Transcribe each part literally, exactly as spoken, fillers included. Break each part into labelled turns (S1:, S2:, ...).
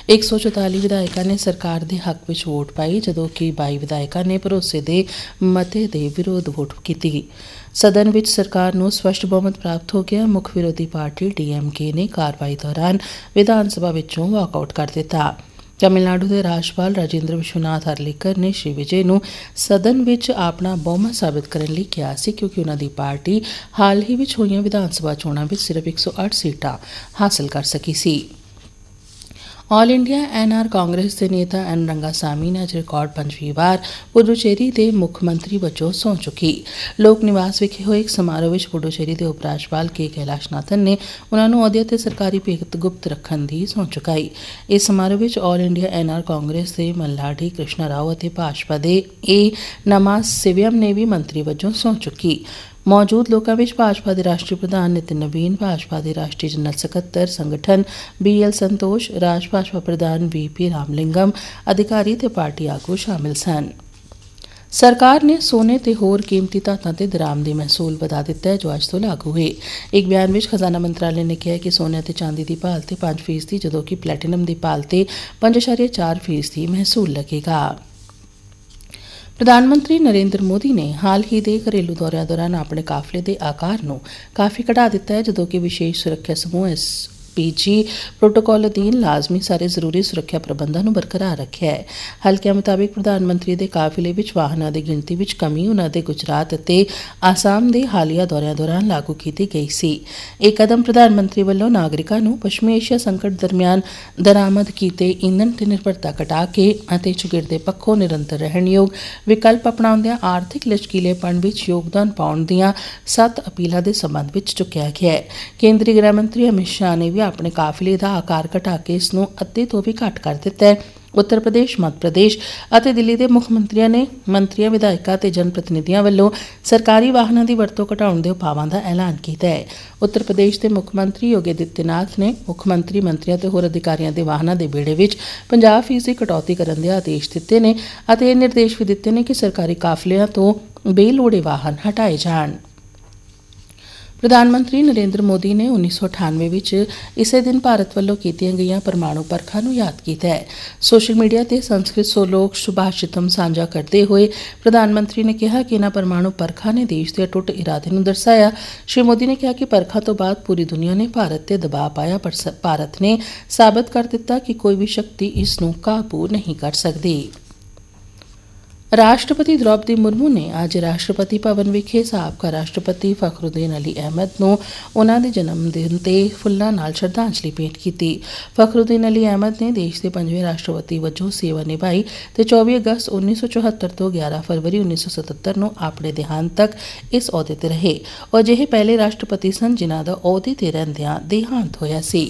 S1: एक सौ चौताली विधायकों ने सरकार के हक में वोट पाई, जदों कि बाई विधायकों ने भरोसे के मते के विरोध वोट की। सदन विच सरकार नूं स्पष्ट बहुमत प्राप्त हो गया। मुख विरोधी पार्टी डी एम के ने कार्रवाई दौरान विधान सभा विचों वॉकआउट कर दिता। तमिलनाडु के राज्यपाल राजेंद्र विश्वनाथ आर्लेकर ने श्री विजय नूं सदन विच अपना बहुमत साबित करने लई कहा सी, क्योंकि उन्हां दी पार्टी हाल ही विच होईयां विधान सभा चोणां विच सिर्फ एक सौ अठ सीटां हासिल कर सकी सी। All India N R Congress के नेता एन रंगासामी ने अज रिकॉर्ड पंजवीं बार पुडुचेरी के मुख मंत्री वजों सहुं चुकी। लोक निवास विखे होए एक समारोह में पुडुचेरी के उप राज्यपाल के कैलाशनाथन ने उन्हां नूं अहुदे ते सरकारी भेत गुप्त रखण दी सहुं चुकाई। इस समारोह में all India N R Congress के मल्लाडी कृष्णा राव और भाजपा के ए नमासिवयम ने भी मंत्री वजों सहुं चुकी। मौजूद लोगों में भाजपा के राष्ट्रीय प्रधान नितिन नवीन, भाजपा के राष्ट्रीय जनरल सकत्तर संगठन बी एल संतोष, राज भाजपा प्रधान वी पी रामलिंगम, अधिकारी ते पार्टी आगू शामिल सन। सरकार ने सोने ते होर कीमती धातां ते दरामदी महसूल वधा दिता है, जो अज तो लागू हुए। एक बयान में खजाना मंत्रालय ने कहा कि सोने ते चांदी की भाल ते पांच फीसदी, जदों कि प्लैटिनम की भाल ते पंज अशारिया चार फीसदी महसूल लगेगा। प्रधानमंत्री नरेंद्र मोदी ने हाल ही दे घरेलू दौरिਆਂ दौरान अपने काफले के आकार ਨੂੰ काफ़ी घटा दिता है, जदों कि विशेष सुरक्षा समूह एस पी जी प्रोटोकॉल अधीन लाजमी सारे जरूरी सुरक्षा प्रबंधों को बरकरार रखा है। हल्किਆਂ मुताबिक प्रधानमंत्री के काफिले विच वाहनों की गिणती विच कमी उन्हां दे गुजरात ते आसाम के हालिया दौरिਆਂ दौरान लागू की गई सी। एक कदम प्रधानमंत्री वालों नागरिकों को पश्चिमी एशिया संकट दरमियान दरामद किए ईंधन ते निर्भरता घटा के अते चुगिरदे पक्षों निरंतर रहन योग विकल्प अपनाउंदियां आर्थिक लचकीलेपन विच योगदान पाउण दीआं सत्त अपीलां दे संबंध विच चुक्या गया है। केंद्रीय गृह मंत्री अमित शाह ने भी अपने काफिले का आकार घटा के इसनूं अद्धे तो भी घट कर दिता है। उत्तर प्रदेश, मध्य प्रदेश और दिल्ली के मुख मंत्रियों ने मंत्रियों विधायकों ते जनप्रतिनिधियों वालों सरकारी वाहनों की वरतों घटाउण दे उपावां का ऐलान किया है। उत्तर प्रदेश के मुख मंत्री योगी आदित्यनाथ ने मुख मंत्री मंत्रियों ते होर अधिकारियों के वाहनों के बेड़े विच पचास फीसदी कटौती करने के आदेश दिते ने अते निर्देश भी दिते ने कि सरकारी काफलिਆਂ तो बेलोड़े वाहन हटाए जाण। प्रधानमंत्री नरेंद्र मोदी ने उन्नीस सौ अठानवे विच इसे दिन भारत वालों कीतियां गईयां परमाणु परखां नूं याद किया है। सोशल मीडिया ते संस्कृत सोलोक सुभाषितम साझा करते हुए प्रधानमंत्री ने कहा कि इन्हां परमाणु परखां ने देश के अटुट इरादे नूं दर्शाया। श्री मोदी ने कहा कि परखां तो बाद पूरी दुनिया ने भारत ते दबाव पाया, पर भारत ने साबित कर दिता कि कोई भी शक्ति इस नूं काबू नहीं कर सकती। राष्ट्रपति द्रौपदी मुर्मू ने आज राष्ट्रपति भवन विखे साबका राष्ट्रपति फखरुद्दीन अली अहमद नूं उन्हां दे जन्मदिन ते फुल्लां नाल श्रद्धांजलि भेंट की। फखरुद्दीन अली अहमद ने देश के पंजवें राष्ट्रपति वजों सेवा निभाई ते चौबी अगस्त उन्नीस सौ चौहत्तर तो ग्यारह फरवरी उन्नीस सौ सतहत्तर नूं अपने देहांत तक इस अहुदे ते रहे और अजिहे पहले राष्ट्रपति सन जिन्हां दा अहुदे ते रहिंदियां देहांत होया सी।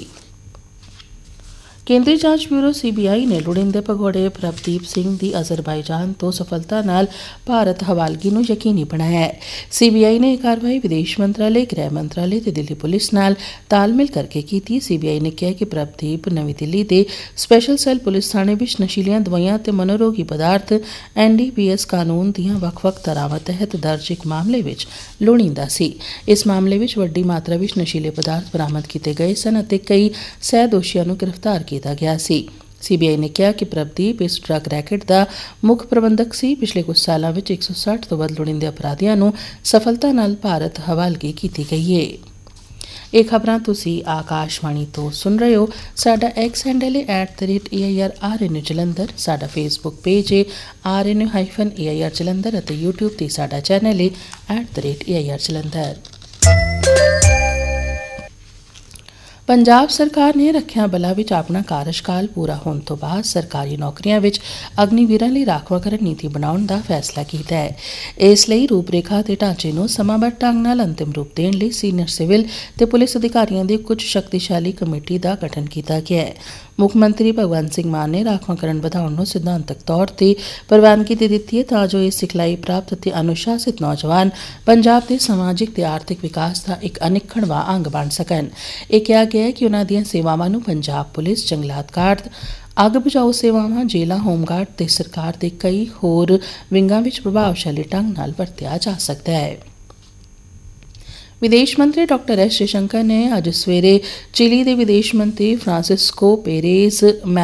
S1: केंद्रीय जांच ब्यूरो सी बी आई ने लुड़िंदे भगौड़े प्रभदीप सिंह दी अजरबाईजान तो सफलता नाल भारत हवालगी नूं यकीनी बनाया है। सी बी आई ने यह कार्रवाई विदेश मंत्रालय, गृह मंत्रालय ते दिल्ली पुलिस नाल तालमेल करके की। सी बी आई ने कहा कि प्रभदीप नवीं दिल्ली दे स्पैशल सैल पुलिस थाणे विच नशीलियां दवाइयां ते मनोरोगी पदार्थ एन डी पी एस कानून दीआं वख-वख धारावां तहत दर्ज एक मामले विच लोड़ींदा सी। इस मामले विच वड्डी मात्रा विच नशीले पदार्थ बरामद किए गए सन अते कई सह दोषियां नूं गिरफ्तार किया गया सी। सी बी आई ने कहा कि प्रभदीप इस ड्रग रैकेट का मुख प्रबंधक सी। पिछले कुछ सालों में एक सौ साठ तो वध लोड़ींदे अपराधियों नूं सफलता नाल भारत हवालगी की गई है। ये खबरां तुसी आकाशवाणी तो सुन रहे हो। साडा एक्स हैंडल है at the rate A I R are N you Jalandhar, साडा फेसबुक पेज है are N you hyphen A I R Jalandhar और यूट्यूब ते साडा चैनल है at the rate A I R Jalandhar. Punjab सरकार ने रखिया बलों में अपना कार्यकाल पूरा होने तो बाद सरकारी नौकरियों में अग्निवीरों लिए राखवाकरण नीति बनाने का फैसला किया है। इसलिए रूपरेखा के ढांचे को समाबद्ध ढंग नाल अंतिम रूप देने लिए सीनियर सिविल ते पुलिस अधिकारियों की कुछ शक्तिशाली कमेटी का गठन किया गया है। मुख्यमंत्री भगवंत सिंह मान ने राखवाकरण बढ़ाने सिद्धांतक तौर पर प्रवानगी दे दी है तां जो इस सिखलाई प्राप्त ते अनुशासित नौजवान पंजाब के समाजिक ते आर्थिक विकास का एक अनिखड़वां अंग बन सकन। यह कहा गया है कि उन्हां दीआं सेवावां नूं पंजाब पुलिस, जंगलात गार्ड, अग बुझाऊ सेवावां, जेलां, होमगार्ड ते सरकार के कई होर विंगां विच प्रभावशाली ढंग नाल वरतिया जा सकदा है। विदेश मंत्री डॉक्टर एस जयशंकर ने अज सवेरे चिली के विदेश मंत्री फ्रांसिस्को पेरेज